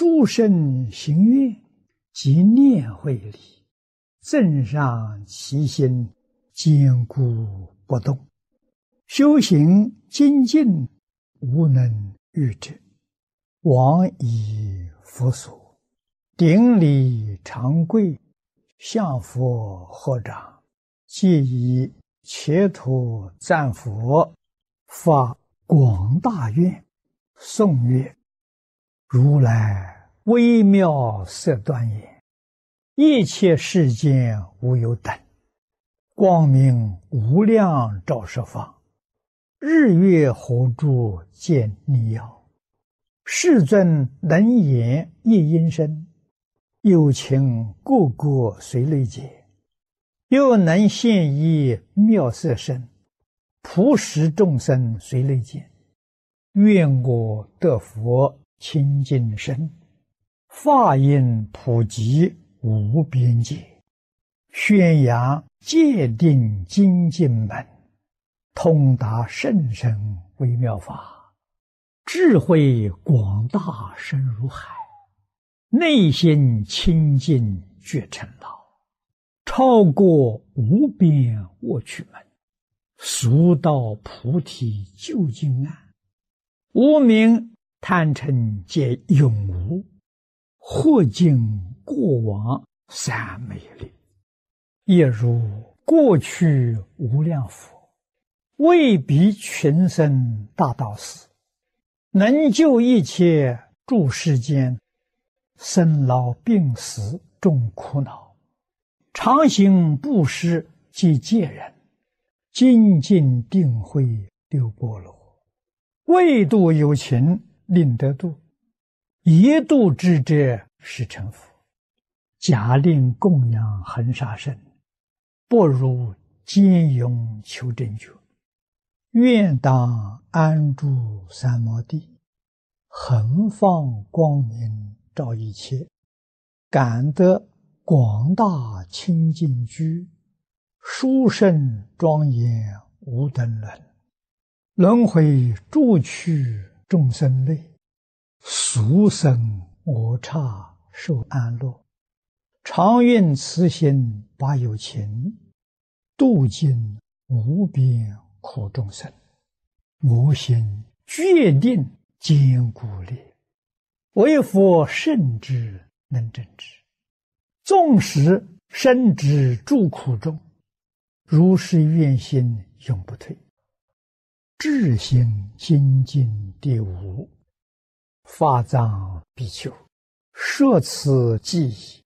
殊胜行愿，即念慧理，正上其心，坚固不动。修行精进，无能御之。往以佛所，顶礼长跪，向佛合掌，皆以切土赞佛，发广大愿，颂曰：如来微妙色端严，一切世间无有等，光明无量照十方，日月火柱见逆耀。世尊能言一音声，有情个个随类解，又能现一妙色身，普使众生随类见。愿我得佛清净身，法音普及无边界，宣扬戒定精进门，通达甚深微妙法，智慧广大深如海，内心清净觉成老，超过无边卧趣门，速到菩提究竟岸。无明贪嗔皆永无，或尽过往三昧力，也如过去无量佛，为彼群生大道士，能救一切诸世间，生老病死众苦恼，常行布施即戒人，精进定慧六波罗，为度有情令得度，一度之者是成佛。假令供养恒沙身，不如坚勇求真觉。愿当安住三摩地，恒放光明照一切，感得广大清净居，殊胜庄严无等伦。轮回诸趣众生类，俗生我刹受安乐。常愿慈心把有情，度尽无边苦众生。我心决定坚固力，为佛圣之能证之。纵使身之诸苦中，如是愿心永不退。智心精进第五，法藏比丘，摄此记忆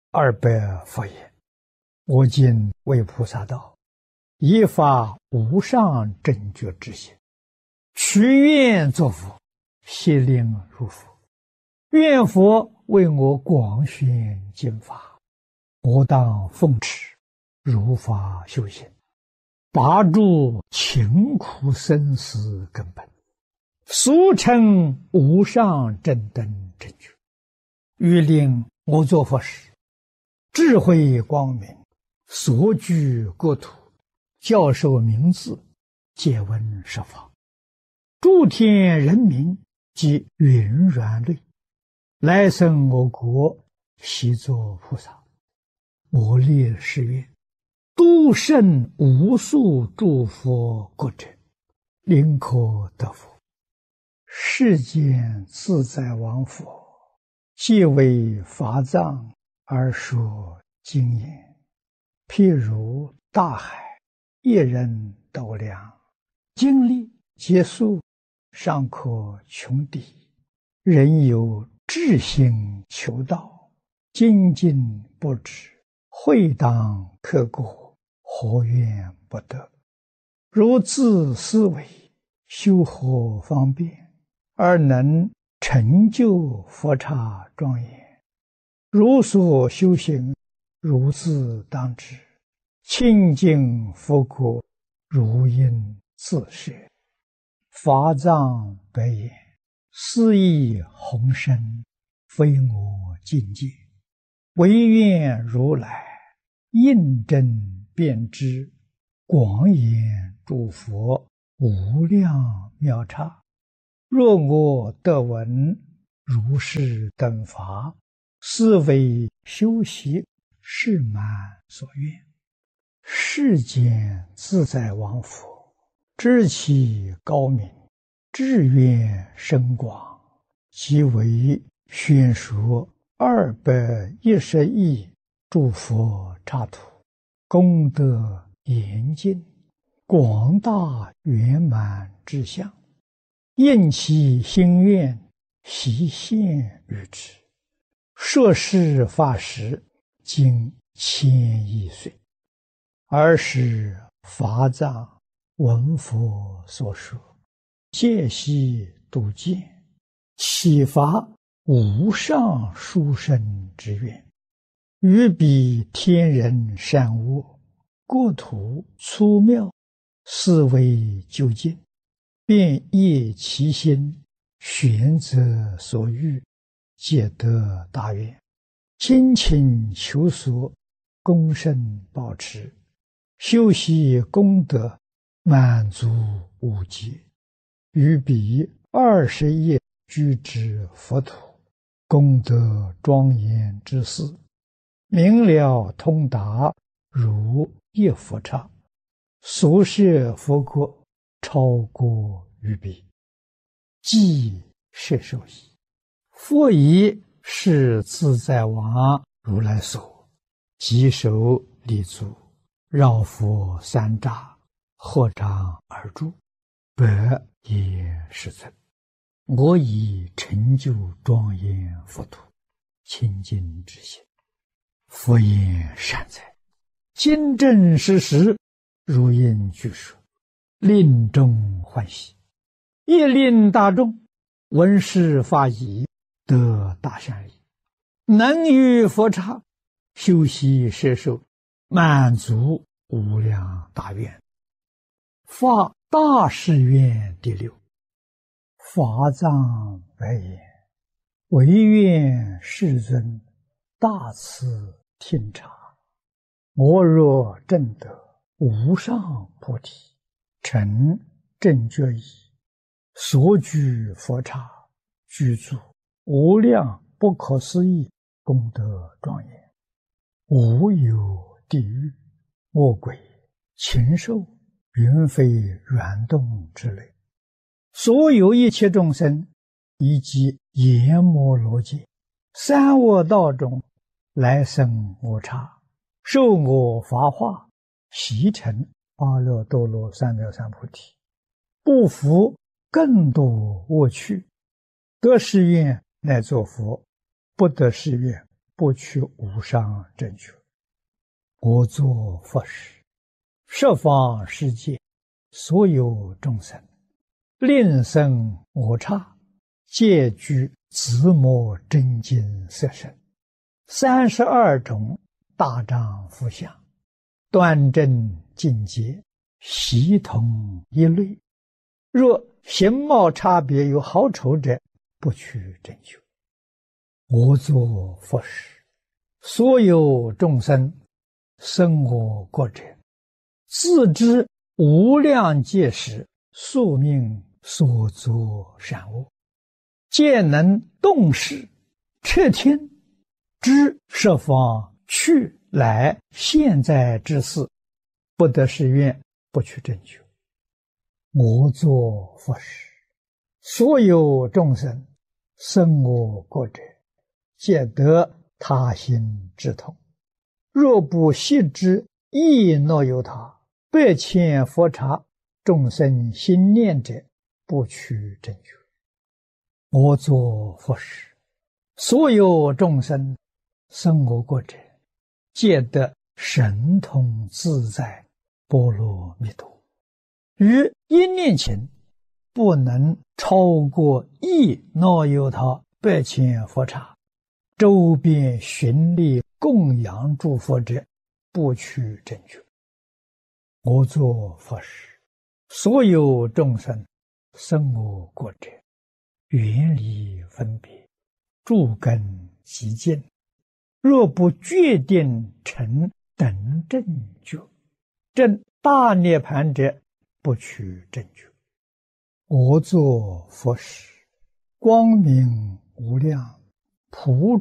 200佛言：我今为菩萨道，以发无上正觉之心，许愿作佛，悉令如佛。愿佛为我广宣经法，我当奉持，如法修行，拔除勤苦生死根本，俗称无上正等正觉。欲令我作佛时，智慧光明，所居国土，教授名字，皆闻十方。诸天人民及云软类，来生我国，悉作菩萨。我立誓愿，度胜无数诸佛国者，临可得佛。世间自在王佛，皆为法藏而说经言，譬如大海，一人斗量，经历结束，尚可穷底。人有志心求道，精进不止，会当刻过，何怨不得？如自思维，修何方便，而能成就佛刹庄严？如所修行，如自当知，清净佛国，如应自摄。法藏白言：斯亦宏深，非我境界，唯愿如来印证遍知，广演诸佛无量妙刹。若我得闻， 如是等法，是为修习是满所愿。世间自在王佛，知其高明，志愿深广，即为宣说210亿诸佛刹土，功德严尽，广大圆满之相，应其心愿，悉现于之。摄事法时，经1000亿岁，尔时法藏闻佛所说，戒悉度见，启发无上殊胜之愿，于彼天人善恶，国土粗妙，思维究竟，便业其心，选择所欲，皆得大愿，精勤求索，恭慎保持，修习功德，满足无极，于彼20亿居之佛土，功德庄严之事，明了通达，如一佛刹，所摄佛国，超过于彼，即摄受矣。佛以是自在王如来所，稽首立足，绕佛3匝，合掌而住，百也世尊，我以成就庄严佛土，清净之心。佛言善哉，今正实实，如应具说，令众欢喜，亦令大众闻是法已，得大善利，能于佛刹修习摄受，满足无量大愿。发大誓愿第6。法藏白言：唯愿世尊大慈听察，我若证得无上菩提，成正觉已，所居佛刹，具足无量不可思议功德庄严，无有地狱、恶鬼、禽兽、云飞软动之类，所有一切众生，以及阎摩罗界、三恶道中来生我刹，受我法化，习成阿耨多罗三藐三菩提，不服更多恶趣，得誓愿乃作佛，不得誓愿不取无上正觉。我作佛时，十方世界所有众生，令生我刹，皆具自摩真经色身，32种大丈夫相，端正净洁，悉同一类。若形貌差别有好丑者，不取正觉。我作佛时，所有众生生我国者，自知无量劫时宿命所作善恶，皆能动识彻听，知十方去来现在之事，不得誓愿，不取正觉。我作佛时，所有众生生我国者，皆得他心之痛。若不悉知亦若有他，100千佛刹众生心念者，不取正觉。我作佛时，所有众生生我国者，皆得神通自在波罗蜜多。于一念前，不能超过亦若有他100千佛刹，周边寻历供养诸佛者，不取正觉。我作佛时，所有众生生我国者，远离分别，诸根极净，若不决定成等正觉，证大涅盘者，不取正觉。我作佛时，光明无量普